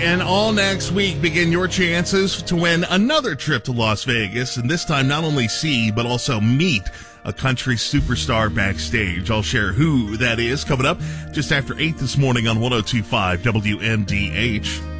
And all next week, begin your chances to win another trip to Las Vegas, and this time not only see, but also meet a country superstar backstage. I'll share who that is coming up just after 8 this morning on 102.5 WMDH.